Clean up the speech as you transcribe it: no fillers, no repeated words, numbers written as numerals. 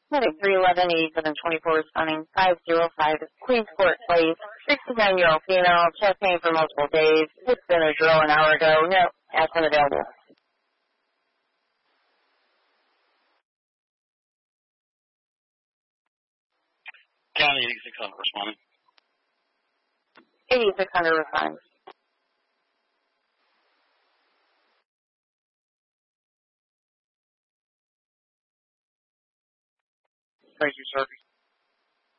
Medic 311 8724 responding 505 Queensport Place. 69-year-old female, chest pain for multiple days. It's been a drill an hour ago. No aspirin available. County 8600 responding. 8600 responding. Thank you, sir.